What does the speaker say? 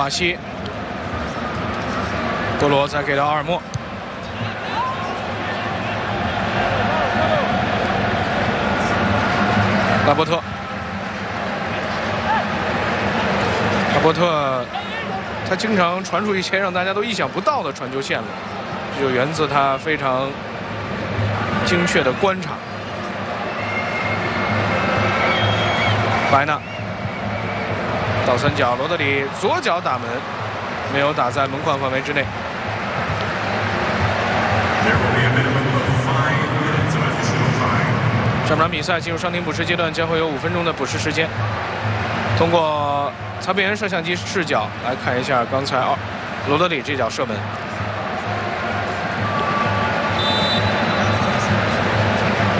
巴西，德罗再给到阿尔莫。 拉波特，他经常传出一些让大家都意想不到的传球线路，这就源自他非常精确的观察。白纳倒三角，罗德里左脚打门，没有打在门框范围之内。 上场比赛进入伤停补时阶段，将会有5分钟的补时时间。通过曹炳仁摄像机视角来看一下刚才罗德里这脚射门。